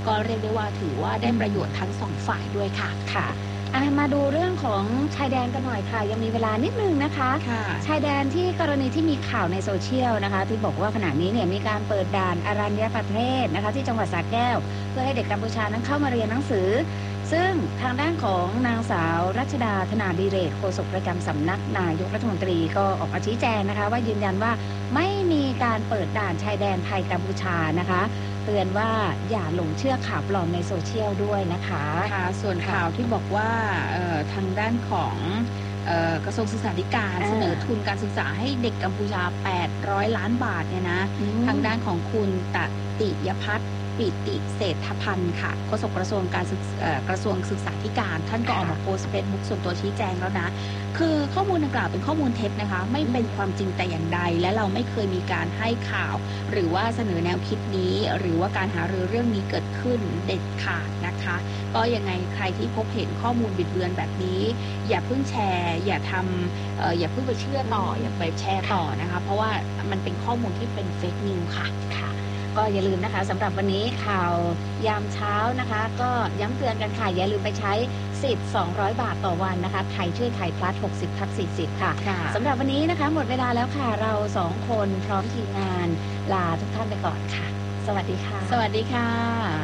ก็เรียกได้ว่าถือว่าได้ประโยชน์ทั้ง2ฝ่ายด้วยค่ะค่ะมาดูเรื่องของชายแดนกันหน่อยค่ะยังมีเวลานิดนึงนะคะชายแดนที่กรณีที่มีข่าวในโซเชียลนะคะที่บอกว่าขณะนี้เนี่ยมีการเปิดด่านอรัญญประเทศนะคะที่จังหวัดสระแก้วเพื่อให้เด็กกัมพูชานั้นเข้ามาเรียนหนังสือซึ่งทางด้านของนางสาวรัชดาธนาดิเรกโฆษกประจำสำนักนายกรัฐมนตรีก็ออกมาชี้แจงนะคะว่ายืนยันว่าไม่มีการเปิดด่านชายแดนไทยกัมพูชานะคะเตือนว่าอย่าหลงเชื่อข่าวปลอมในโซเชียลด้วยนะคะค่ะส่วนข่าวที่บอกว่าทางด้านของกระทรวงศึกษาธิการเสนอทุนการศึกษาให้เด็กกัมพูชา800 ล้านบาทเนี่ยนะทางด้านของคุณตติยพัฒน์ปิติเศรษฐพันธ์ค่ะโฆษกกระทรวงศึกษาธิการท่านก็ออกมาโพสต์เฟซบุ๊กส่วนตัวชี้แจงแล้วนะคือข้อมูลดังกล่าวเป็นข้อมูลเท็จนะคะไม่เป็นความจริงแต่อย่างใดและเราไม่เคยมีการให้ข่าวหรือว่าเสนอแนวคิดนี้หรือว่าการหารือเรื่องนี้เกิดขึ้นเด็ดขาดนะคะก็ยังไงใครที่พบเห็นข้อมูลบิดเบือนแบบนี้อย่าเพิ่งแชร์อย่าอย่าเพิ่งไปเชื่อต่ออย่าไปแชร์ต่อนะคะเพราะว่ามันเป็นข้อมูลที่เป็นเฟกนิวส์ค่ะก็อย่าลืมนะคะสำหรับวันนี้ข่าวยามเช้านะคะก็ย้ำเตือนกันค่ะอย่าลืมไปใช้สิทธิ์200 บาทต่อวันนะคะไทยช่วยไทยพลัส60/40ค่ะสำหรับวันนี้นะคะหมดเวลาแล้วค่ะเรา2คนพร้อมทีมงานลาทุกท่านไปก่อนค่ะสวัสดีค่ะสวัสดีค่ะ